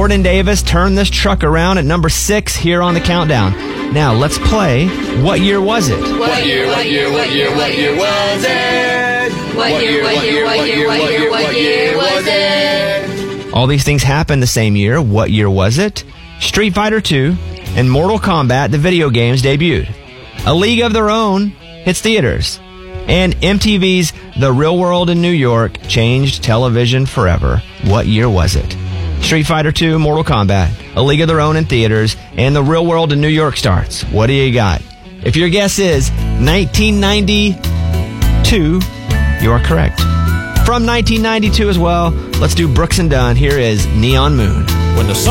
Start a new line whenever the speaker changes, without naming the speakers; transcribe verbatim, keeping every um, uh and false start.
Jordan Davis turned this truck around at number six here on the countdown. Now, let's play What Year Was It?
What year, what year, what year, what year was it? What year, what year, what year, what year, what year was it?
All these things happened the same year. What year was it? Street Fighter two and Mortal Kombat, the video games, debuted. A League of Their Own hits theaters. And M T V's The Real World in New York changed television forever. What year was it? Street Fighter two, Mortal Kombat, A League of Their Own in theaters, and The Real World in New York starts. What do you got? If your guess is nineteen ninety-two, you are correct. From nineteen ninety-two as well, let's do Brooks and Dunn. Here is Neon Moon.
When the sun